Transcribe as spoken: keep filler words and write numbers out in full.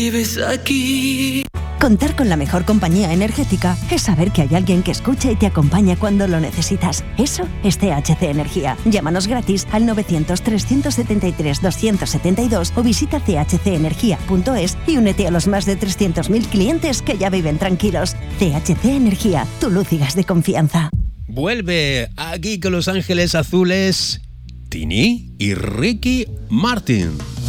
Vives aquí. Contar con la mejor compañía energética es saber que hay alguien que escucha y te acompaña cuando lo necesitas. Eso es T H C Energía. Llámanos gratis al novecientos, trescientos setenta y tres, doscientos setenta y dos o visita c h c energía punto es y únete a los más de trescientos mil clientes que ya viven tranquilos. T H C Energía, tu luz y gas de confianza. Vuelve aquí con Los Ángeles Azules, Tini y Ricky Martin.